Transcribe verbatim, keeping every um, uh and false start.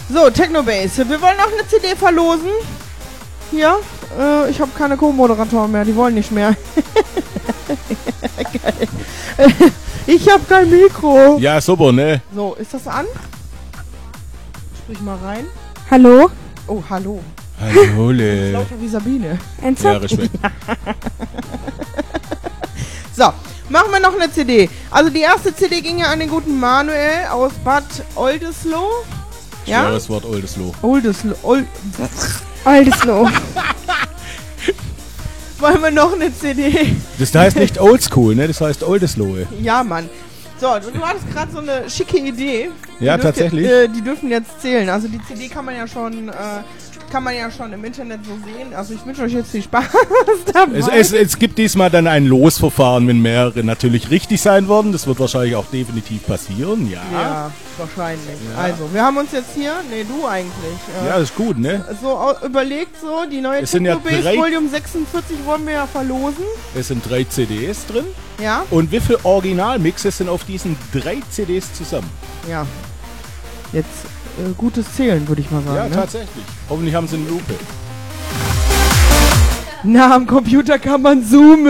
So, Technobase. Wir wollen noch eine C D verlosen. Hier. Äh, ich habe keine Co-Moderatoren mehr. Die wollen nicht mehr. Geil. Ich habe kein Mikro. Ja, super, ne? So, ist das an? Sprich mal rein. Hallo? Oh, hallo. Hallo, le. Lauter wie Sabine. Ja, Respekt. So, machen wir noch eine C D. Also die erste C D ging ja an den guten Manuel aus Bad Oldesloe. Ja? Schweres Wort, Oldesloe. Oldesloe. Old Oldesloe. Wollen wir noch eine C D? Das heißt nicht Oldschool, ne? Das heißt Oldesloe. Ja, Mann. So, du, du hattest gerade so eine schicke Idee. Die Ja, dürft tatsächlich. Ihr, äh, die dürfen jetzt zählen. Also die C D kann man ja schon, äh, kann man ja schon im Internet so sehen. Also ich wünsche euch jetzt viel Spaß dabei. Es, es, es gibt diesmal dann ein Losverfahren, wenn mehrere natürlich richtig sein werden. Das wird wahrscheinlich auch definitiv passieren, ja. Ja, wahrscheinlich. Ja. Also, wir haben uns jetzt hier, nee, du eigentlich, äh, Ja, das ist gut, ne? so au- überlegt, so, die neue Es sind ja Technobase drei- Volume sechsundvierzig wollen wir ja verlosen. Es sind drei C Ds drin. Ja? Und wie viele Originalmixes sind auf diesen drei C Ds zusammen? Ja. Jetzt äh, gutes Zählen, würde ich mal sagen. Ja, ne? tatsächlich. Hoffentlich haben sie eine Lupe. Na, am Computer kann man zoomen.